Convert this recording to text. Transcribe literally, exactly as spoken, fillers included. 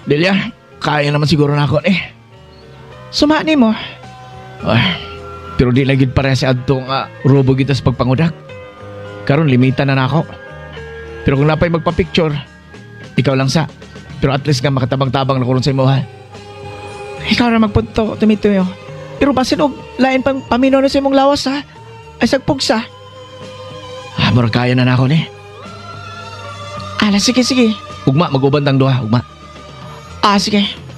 Delia, kaya naman siguro na ako eh. Sumani mo. Ay, pero di lagi pareha si Adto nga robo kita sa pagpangudak. Karon limita na na ako. Pero kung napay magpa-picture, ikaw lang sa. Pero at least nga makatabang-tabang na kurun sa imo ha. Ikaw na magpunto, tumituyo. Pero basin og lain pang paminaw na sa imong lawas ha. Ay sagpugsa. Ah, mura kaya na na ako ni. Ala, sige, sige. Ugma, mag-ubantang duha, ugma. Ah, sige.